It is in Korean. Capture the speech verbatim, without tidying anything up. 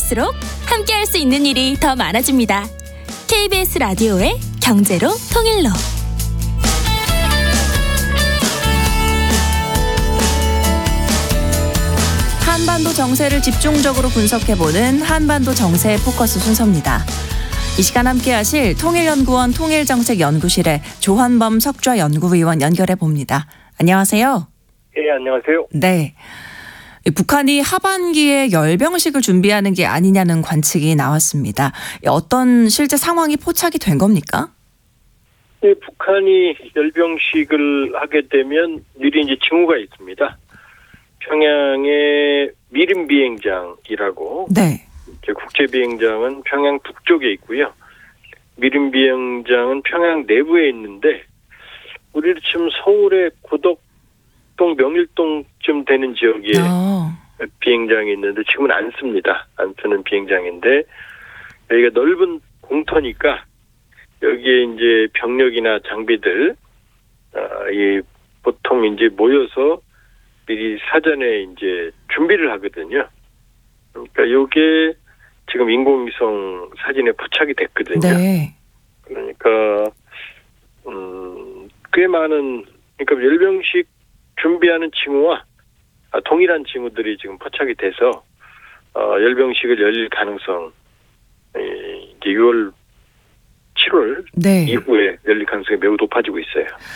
갈수록 함께할 수 있는 일이 더 많아집니다. 케이비에스 라디오의 경제로 통일로. 한반도 정세를 집중적으로 분석해보는 한반도 정세 포커스 순서입니다. 이 시간 함께하실 통일연구원 통일정책연구실의 조환범 석좌연구위원 연결해봅니다. 안녕하세요. 예, 안녕하세요. 네. 북한이 하반기에 열병식을 준비하는 게 아니냐는 관측이 나왔습니다. 어떤 실제 상황이 포착이 된 겁니까? 예, 북한이 열병식을 하게 되면 미리 이제 징후가 있습니다. 평양의 미림 비행장이라고. 네. 이제 국제 비행장은 평양 북쪽에 있고요. 미림 비행장은 평양 내부에 있는데 우리로 치면 서울의 고덕동 명일동쯤 되는 지역에 어. 비행장이 있는데 지금은 안 씁니다. 안 쓰는 비행장인데 여기가 넓은 공터니까 여기에 이제 병력이나 장비들 아, 이 보통 이제 모여서 미리 사전에 이제 준비를 하거든요. 그러니까 요게 지금 인공위성 사진에 포착이 됐거든요. 네. 그러니까 음, 꽤 많은 그러니까 열병식 준비하는 징후와 동일한 징후들이 지금 포착이 돼서 어, 열병식을 열릴 가능성 이제 유월 칠월 네. 이후에 열릴 가능성이 매우 높아지고 있어요.